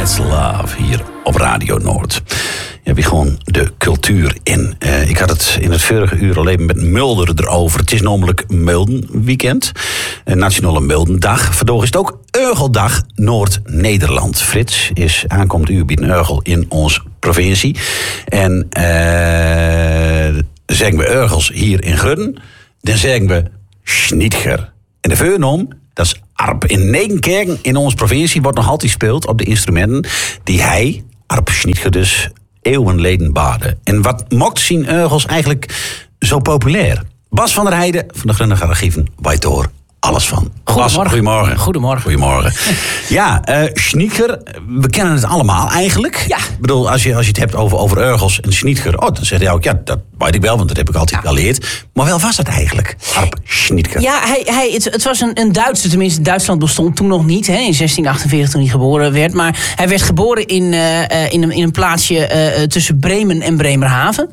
That's Love hier op Radio Noord. Ja, we gewoon de cultuur in. Ik had het in het vorige uur al even met Mulder erover. Het is namelijk Muldenweekend. Nationale Muldendag. Vandaag is het ook Urgeldag Noord-Nederland. Frits is aankomend uur bij een Urgel in onze provincie. En zeggen we Urgels hier in Grudden, dan zeggen we Schnitger. En de voornaam, dat is arp. In Negenkerken in onze provincie wordt nog altijd gespeeld op de instrumenten die hij, arp Schnitger dus, eeuwenleden baden. En wat maakt zijn Urgels eigenlijk zo populair? Bas van der Heijden van de Grunniger Archieven weet door alles van. Goedemorgen. Bas, goedemorgen. Goedemorgen. Ja, Schnitger, we kennen het allemaal eigenlijk. Ja. Ik bedoel, als je het hebt over Urgels en Schnitger, dan zeg je ook, ja, dat weet ik wel, want dat heb ik altijd geleerd. Maar wel was het eigenlijk, arp Schnitger? Ja, het was een Duitser, tenminste Duitsland bestond toen nog niet, hè, in 1648 toen hij geboren werd. Maar hij werd geboren in een plaatsje tussen Bremen en Bremerhaven.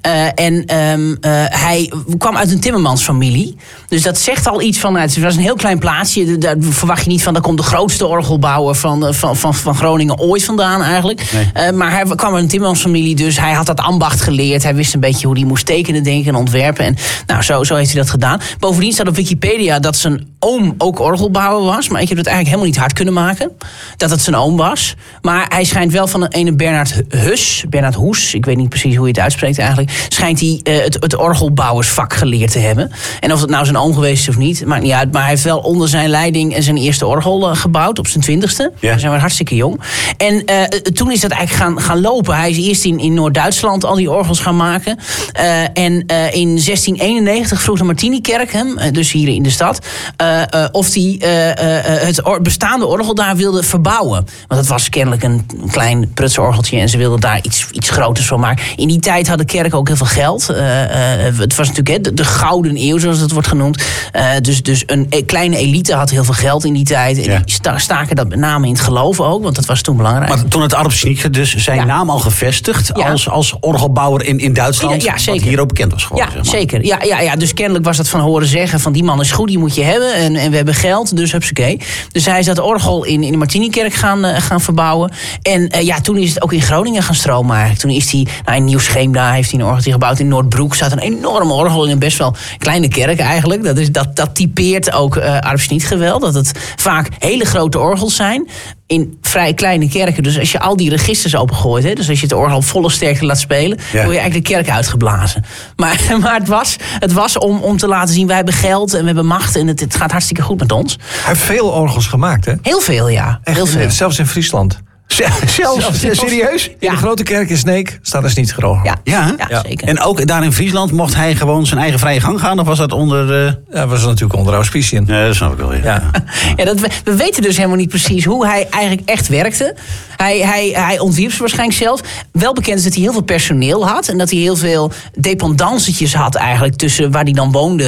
Hij kwam uit een timmermansfamilie. Dus dat zegt al iets van, het was een heel klein plaatsje. Daar verwacht je niet van, daar komt de grootste orgelbouwer van Groningen ooit vandaan eigenlijk. Nee. Maar hij kwam uit een timmermansfamilie, dus hij had dat ambacht geleerd. Hij wist een beetje hoe hij moest tekenen, denken en ontwerpen. En nou, zo heeft hij dat gedaan. Bovendien staat op Wikipedia dat zijn oom ook orgelbouwer was. Maar ik heb het eigenlijk helemaal niet hard kunnen maken. Dat het zijn oom was. Maar hij schijnt wel van een ene Bernard Hoes, ik weet niet precies hoe je het uitspreekt eigenlijk, schijnt hij het orgelbouwersvak geleerd te hebben. En of het nou zijn oom geweest is of niet, maakt niet uit. Maar hij heeft wel onder zijn leiding zijn eerste orgel gebouwd op zijn 20ste. Ja. Zijn we hartstikke jong. En toen is dat eigenlijk gaan lopen. Hij is eerst in Noord-Duitsland al die orgels gaan maken. In 1691 vroeg de Martinikerk hem, dus hier in de stad, of hij het bestaande orgel daar wilde verbouwen. Want het was kennelijk een klein prutsorgeltje en ze wilden daar iets groters van maken. In die tijd had de kerk ook heel veel geld. Het was natuurlijk de gouden eeuw, zoals het wordt genoemd. Dus een kleine elite had heel veel geld in die tijd. En die staken dat met name in het geloof ook, want dat was toen belangrijk. Maar toen het arp Schnitger dus zijn naam al gevestigd als orgelbouwer in Duitsland, ja, zeker. Wat hier ook bekend was geworden. Ja, zeg maar. Zeker. Ja, dus kennelijk was dat van horen zeggen van die man is goed, die moet je hebben. En we hebben geld, dus hupsakee. Dus hij is dat orgel in de Martinikerk gaan verbouwen. En toen is het ook in Groningen gaan stromen eigenlijk. Toen is hij in Nieuw-Scheemda heeft hij een orgeltje gebouwd. In Noordbroek staat een enorm orgel in een best wel kleine kerk eigenlijk. Dat typeert ook arp Schnitger wel. Dat het vaak hele grote orgels zijn in vrij kleine kerken. Dus als je al die registers opengooit, hè, dus als je het orgel op volle sterkte laat spelen, word je eigenlijk de kerk uitgeblazen. Maar het was om te laten zien, wij hebben geld en we hebben macht en het gaat hartstikke goed met ons. Hij heeft veel orgels gemaakt, hè? Heel veel, ja. Echt, heel veel. Zelfs in Friesland. Zelfs serieus? In de grote kerk in Sneek staat er Schnitger orgel. Ja, zeker. En ook daar in Friesland mocht hij gewoon zijn eigen vrije gang gaan? Of was dat onder... Ja, was natuurlijk onder auspiciën. Ja, dat snap ik wel. Ja. We weten dus helemaal niet precies hoe hij eigenlijk echt werkte. Hij ontwierp ze waarschijnlijk zelf. Wel bekend is dat hij heel veel personeel had. En dat hij heel veel dependancetjes had eigenlijk tussen waar hij dan woonde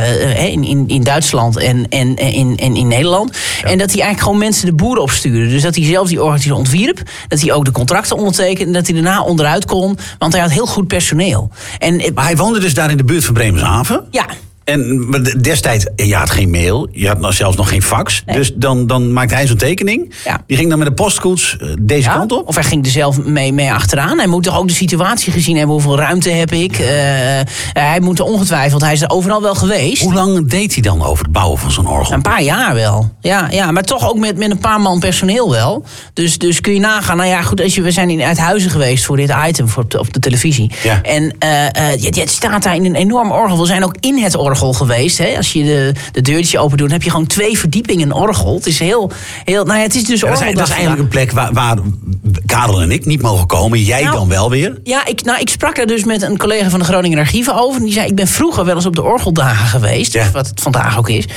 in Duitsland en in Nederland. Ja. En dat hij eigenlijk gewoon mensen de boeren opstuurde. Dus dat hij zelf die organisatie ontwierp. Dat hij ook de contracten ondertekende. En dat hij daarna onderuit kon. Want hij had heel goed personeel. Maar hij woonde dus daar in de buurt van Bremerhaven? Ja. En destijds, je had geen mail, je had zelfs nog geen fax. Nee. Dus dan maakte hij zo'n tekening. Ja. Die ging dan met de postkoets deze kant op. Of hij ging er zelf mee achteraan. Hij moet toch ook de situatie gezien hebben. Hoeveel ruimte heb ik? Hij moet er ongetwijfeld, hij is er overal wel geweest. Hoe lang deed hij dan over het bouwen van zo'n orgel? Een paar jaar wel. Ja, maar toch ook met een paar man personeel wel. Dus kun je nagaan. Nou ja, goed, we zijn in Uithuizen geweest voor dit item op de televisie. Ja. En het staat daar in een enorm orgel. We zijn ook in het orgel geweest. Hè? Als je de deurtje open doet, dan heb je gewoon 2 verdiepingen orgel. Het is heel het is dus orgel. Dat is eigenlijk een plek waar Karel en ik niet mogen komen. Jij dan wel weer? Ja, ik sprak er dus met een collega van de Groninger Archieven over. En die zei, ik ben vroeger wel eens op de orgeldagen geweest. Ja. Wat het vandaag ook is.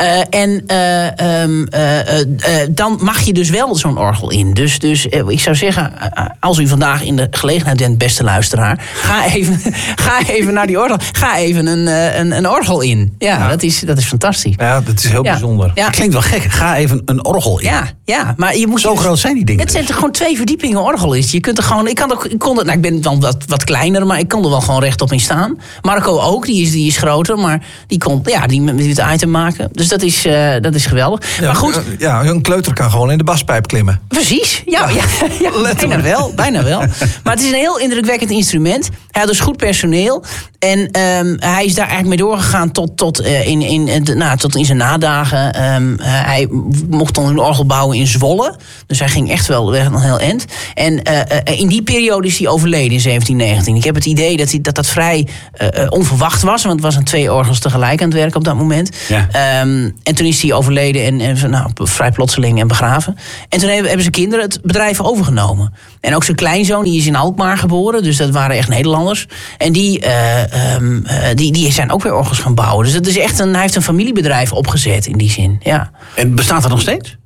Dan mag je dus wel zo'n orgel in. Dus ik zou zeggen, als u vandaag in de gelegenheid bent, beste luisteraar, ga even naar die orgel. Ga even een orgel in. Ja. Dat is fantastisch. Ja, dat is heel bijzonder. Ja. Dat klinkt wel gek. Ga even een orgel in. Ja. Ja, maar je moest Zo groot zijn die dingen. Het zijn toch gewoon 2 verdiepingen orgel is. Je kunt er gewoon. Ik ben dan wat kleiner, maar ik kon er wel gewoon rechtop in staan. Marco ook, die is groter, maar die kon die met het item maken. Dus dat is geweldig. Ja, maar goed. Ja, een kleuter kan gewoon in de baspijp klimmen. Precies, ja, bijna wel. Maar het is een heel indrukwekkend instrument. Hij had dus goed personeel. En hij is daar eigenlijk mee doorgegaan tot in zijn nadagen. Hij mocht dan een orgel bouwen in Zwolle. Dus hij ging echt wel weg een heel eind. En in die periode is hij overleden in 1719. Ik heb het idee dat vrij onverwacht was. Want het was aan 2 orgels tegelijk aan het werk op dat moment. Ja. En toen is hij overleden en vrij plotseling en begraven. En toen hebben zijn kinderen het bedrijf overgenomen. En ook zijn kleinzoon, die is in Alkmaar geboren. Dus dat waren echt Nederlanders. En die zijn ook weer orgels gaan bouwen. Dus dat is echt hij heeft een familiebedrijf opgezet in die zin. Ja. En bestaat dat nog steeds?